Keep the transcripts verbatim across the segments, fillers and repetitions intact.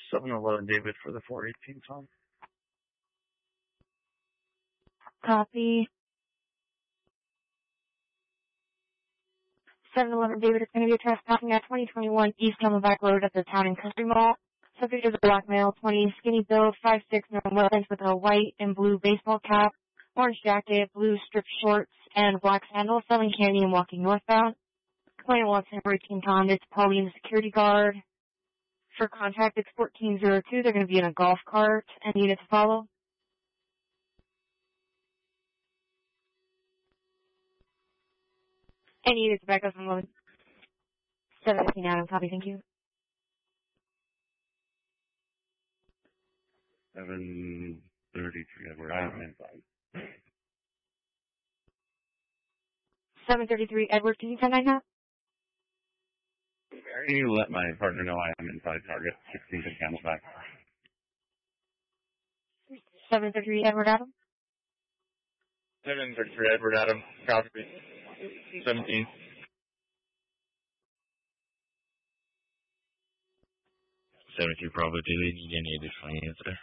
seven eleven David for the four eighteen Tom. Copy. seven eleven David, it's going to be a trespassing at twenty twenty-one East Camelback Road at the Town and Country Mall. Subject is a black male, twenty, skinny build, five six, no weapons, with a white and blue baseball cap, orange jacket, blue striped shorts, and black sandals, selling candy and walking northbound. Complainant wants him for eighteen Tom. It's Pauline, the security guard. For contact, it's fourteen oh two. They're going to be in a golf cart and need it to follow. And you need to back up from one. seven fifteen Adam, copy, thank you. seven thirty-three Edward, I am inside. seven thirty-three Edward, can you send that now? Can you let my partner know I am inside target, sixteenth and Camelback? seven thirty-three Edward Adam? seven thirty-three Edward Adam, copy. seventeen. seventy-three Bravo, do they need any additional units there?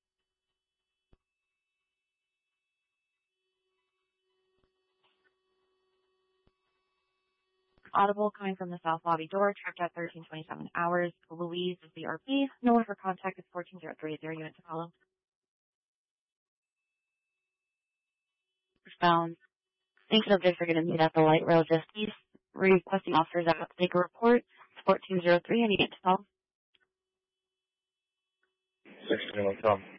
Audible coming from the south lobby door, tracked at thirteen twenty-seven hours. Louise is the R P. No one for contact is fourteen oh three. Is there a unit to follow? Found. Thanks, subject, for going to meet at the light rail just east. Requesting officers out to take a report. It's fourteen oh three. I need it to follow. sixteen oh Tom.